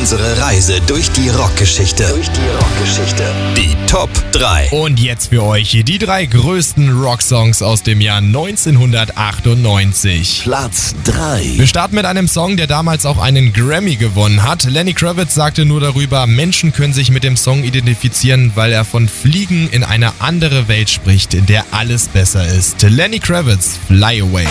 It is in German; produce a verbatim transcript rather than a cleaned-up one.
unsere Reise durch die Rockgeschichte. Durch die Rockgeschichte. Die Top drei. Und jetzt für euch die drei größten Rocksongs aus dem Jahr neunzehnhundertachtundneunzig. Platz drei. Wir starten mit einem Song, der damals auch einen Grammy gewonnen hat. Lenny Kravitz sagte nur darüber, Menschen können sich mit dem Song identifizieren, weil er von Fliegen in eine andere Welt spricht, in der alles besser ist. Lenny Kravitz, Fly Away.